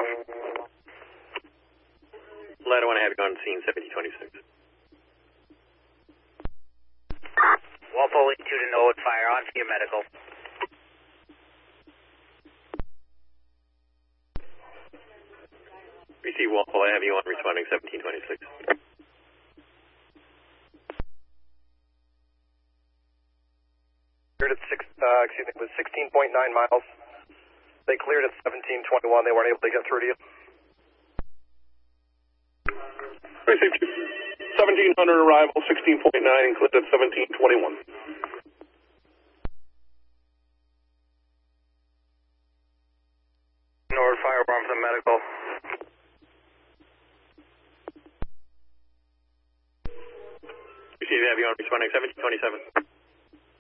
Lead, I want to have you on scene 1726. Walpole 82 to Norwood, fire on for your medical. Receive Walpole, I have you on responding 1726. Cleared at with 16.9 miles. They cleared at 1721. They weren't able to get through to you. Received 1700 arrival, 16.9, and cleared at 1721. Norwood, fire on for the medical. Receive, have you on responding 1727.